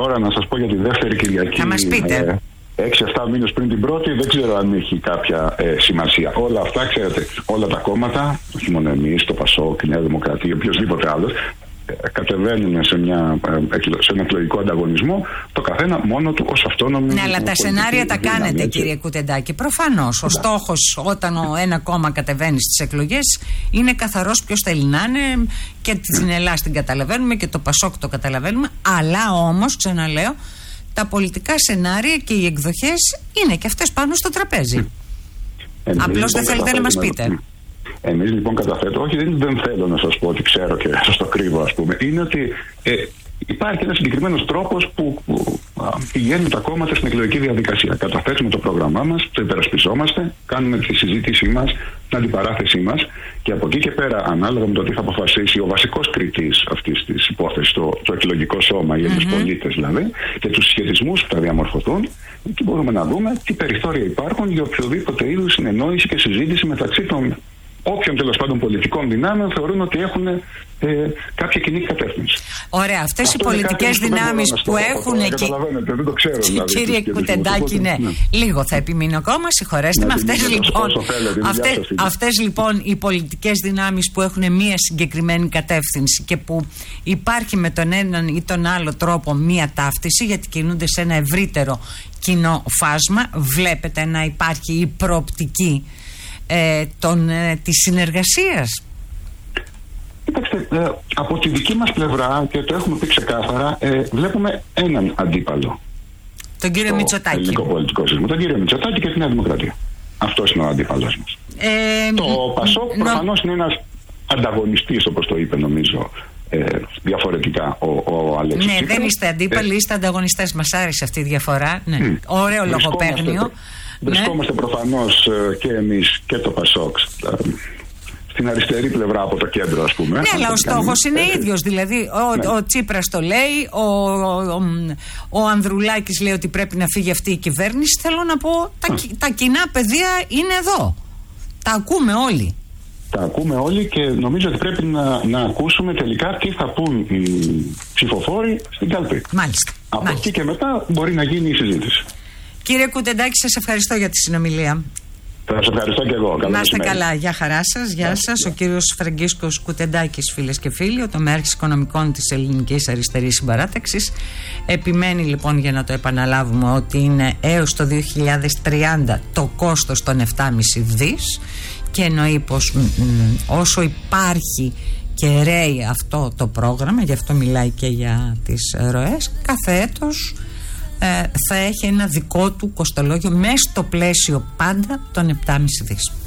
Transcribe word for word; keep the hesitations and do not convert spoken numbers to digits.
Τώρα να σας πω για τη δεύτερη Κυριακή. Θα μας πείτε. έξι εφτά μήνες πριν την πρώτη, δεν ξέρω αν έχει κάποια ε, σημασία. Όλα αυτά, ξέρετε, όλα τα κόμματα, όχι μόνο εμείς, το ΠΑΣΟΚ, η Νέα Δημοκρατία, οποιοδήποτε άλλος, κατεβαίνουν σε, μια, σε ένα εκλογικό ανταγωνισμό, το καθένα μόνο του ως αυτόνομη. Ναι, αλλά τα σενάρια τα κάνετε, δύναμη, κύριε Κουτεντάκη. Προφανώς. Ο στόχος όταν ο ένα κόμμα κατεβαίνει στις εκλογές είναι καθαρός ποιος θέλει να είναι, και την Ελλάδα την καταλαβαίνουμε και το ΠΑΣΟΚ το καταλαβαίνουμε. Αλλά όμως, ξαναλέω, τα πολιτικά σενάρια και οι εκδοχές είναι και αυτές πάνω στο τραπέζι. Απλώς δεν θέλετε να μας πείτε. Εμείς λοιπόν καταθέτω, όχι δεν, δεν θέλω να σας πω ότι ξέρω και σας το κρύβω, ας πούμε, είναι ότι ε, υπάρχει ένας συγκεκριμένος τρόπος που, που α, πηγαίνουν τα κόμματα στην εκλογική διαδικασία. Καταθέτουμε το πρόγραμμά μας, το υπερασπιζόμαστε, κάνουμε τη συζήτησή μας, την αντιπαράθεσή μας, και από εκεί και πέρα, ανάλογα με το τι θα αποφασίσει ο βασικός κριτής αυτής της υπόθεσης, το, το εκλογικό σώμα, οι mm-hmm. πολίτες δηλαδή, και τους συσχετισμούς που θα διαμορφωθούν, εκεί μπορούμε να δούμε τι περιθώρια υπάρχουν για οποιοδήποτε είδους συνεννόηση και συζήτηση μεταξύ των όποιων τέλος πάντων πολιτικών δυνάμεων θεωρούν ότι έχουν ε, κάποια κοινή κατεύθυνση. Ωραία, αυτές οι πολιτικές δυνάμεις που έχουν εκεί. Δεν το ξέρω, δηλαδή, κύριε Κουτεντάκη, ναι. ναι. Λίγο θα επιμείνω ακόμα, συγχωρέστε με. Αυτές λοιπόν, αυτές, αυτές λοιπόν οι πολιτικές δυνάμεις που έχουν μία συγκεκριμένη κατεύθυνση και που υπάρχει με τον έναν ή τον άλλο τρόπο μία ταύτιση, γιατί κινούνται σε ένα ευρύτερο κοινό φάσμα, βλέπετε να υπάρχει η προοπτική Ε, των, ε, της συνεργασίας. Κοιτάξτε, ε, από τη δική μας πλευρά, και το έχουμε πει ξεκάθαρα, ε, βλέπουμε έναν αντίπαλο. Τον κύριο Μητσοτάκη. Το ελληνικό πολιτικό σύστημα. Τον κύριο Μητσοτάκη και τη Νέα Δημοκρατία. Αυτός είναι ο αντίπαλος μας. Ε, το ΠΑΣΟΚ νο... προφανώς είναι ένας ανταγωνιστής, όπως το είπε νομίζω ε, διαφορετικά ο, ο Αλέξης Ναι, Τσίπρας. δεν είστε αντίπαλοι, ε, είστε ανταγωνιστές. Μας άρεσε αυτή η διαφορά. Ναι. Mm. Ωραίο λογοπαίγνιο. Βρισκόμαστε ναι. προφανώς και εμείς και το ΠΑΣΟΚ στην αριστερή πλευρά από το κέντρο, ας πούμε. Ναι, αλλά ο στόχος είναι ε, ίδιος. Δηλαδή, ο, ναι. ο Τσίπρας το λέει, ο, ο, ο Ανδρουλάκης λέει ότι πρέπει να φύγει αυτή η κυβέρνηση. Θέλω να πω, τα, τα κοινά πεδία είναι εδώ. Τα ακούμε όλοι. Τα ακούμε όλοι και νομίζω ότι πρέπει να, να ακούσουμε τελικά τι θα πούν οι ψηφοφόροι στην κάλπη. Μάλιστα. Από Μάλιστα. εκεί και μετά μπορεί να γίνει η συζήτηση. Κύριε Κουτεντάκη, σας ευχαριστώ για τη συνομιλία. Σας ευχαριστώ και εγώ. Να είστε καλά. Γεια χαρά σας. Γεια σας. Ο κύριος Φραγκίσκος Κουτεντάκης, φίλες και φίλοι, ο τομέαρχης οικονομικών της Ελληνικής Αριστερής Συμπαράταξης. Επιμένει λοιπόν, για να το επαναλάβουμε, ότι είναι έως το δύο χιλιάδες τριάντα το κόστος των επτά κόμμα πέντε δις και εννοεί πως μ, μ, όσο υπάρχει και ρέει αυτό το πρόγραμμα, γι' αυτό μιλάει και για τις ροές, κάθε έτος θα έχει ένα δικό του κοστολόγιο μέσα στο πλαίσιο πάντα των επτά κόμμα πέντε δις.